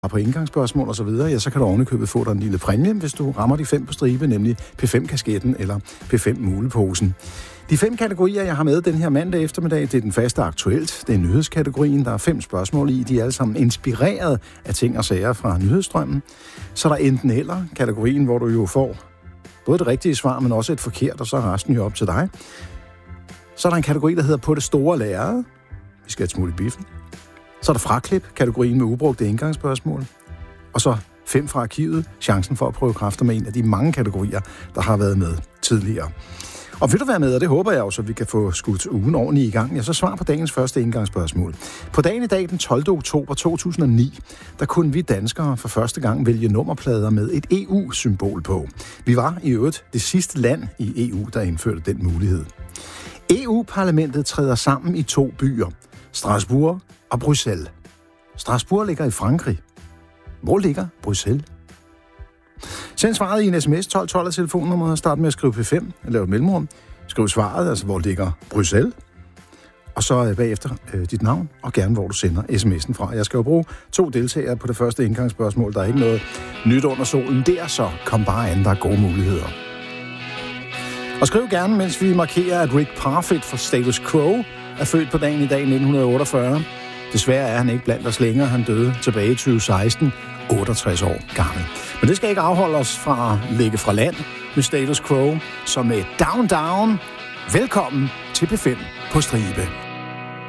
på indgangsspørgsmål og så videre, ja, så kan du ovenikøbet få dig en lille præmie, hvis du rammer de 5 på stribe, nemlig P5-kasketten eller P5-muleposen. De 5 kategorier, jeg har med den her mandag eftermiddag, det er den faste aktuelt, det er nyhedskategorien, der er 5 spørgsmål i, de er alle sammen inspireret af ting og sager fra nyhedsstrømmen. Så er der enten eller kategorien, hvor du jo får både det rigtige svar, men også et forkert, og så er resten jo op til dig. Så er der en kategori, der hedder på det store lærred. Vi skal et smule i biffen. Så er der fraklip, kategorien med ubrugte indgangsspørgsmål. Og så 5 fra arkivet, chancen for at prøve kræfter med en af de mange kategorier, der har været med tidligere. Og vil du være med, og det håber jeg jo, så vi kan få skudt ugen ordentligt i gang, ja, så svar på dagens første indgangsspørgsmål. På dagen i dag, den 12. oktober 2009, der kunne vi danskere for første gang vælge nummerplader med et EU-symbol på. Vi var i øvrigt det sidste land i EU, der indførte den mulighed. EU-parlamentet træder sammen i 2 byer, Strasbourg og Bruxelles. Strasbourg ligger i Frankrig. Hvor ligger Bruxelles? Send svaret i en sms 1212 af telefonnummeret. Start med at skrive P5, lav et mellemrum. Skriv svaret, altså hvor ligger Bruxelles. Og så bagefter dit navn, og gerne hvor du sender sms'en fra. Jeg skal jo bruge 2 deltagere på det første indgangsspørgsmål. Der er ikke noget nyt under solen der, så kom bare an, der er gode muligheder. Og skriv gerne, mens vi markerer, at Rick Parfitt fra Status Quo er født på dagen i dag 1948. Desværre er han ikke blandt os længere. Han døde tilbage i 2016, 68 år gammel. Men det skal ikke afholde os fra at lægge fra land med Status Quo, som med Down Down. Velkommen til P5 på stribe.